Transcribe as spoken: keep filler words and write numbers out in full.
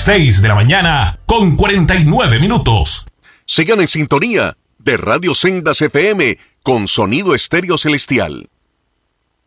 seis de la mañana con cuarenta y nueve minutos. Sigan en sintonía de Radio Sendas F M con sonido estéreo celestial.